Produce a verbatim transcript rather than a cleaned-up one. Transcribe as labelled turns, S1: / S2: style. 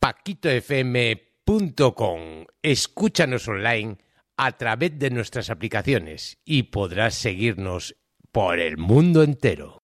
S1: paquito f m punto com. Escúchanos online a través de nuestras aplicaciones y podrás seguirnos por el mundo entero.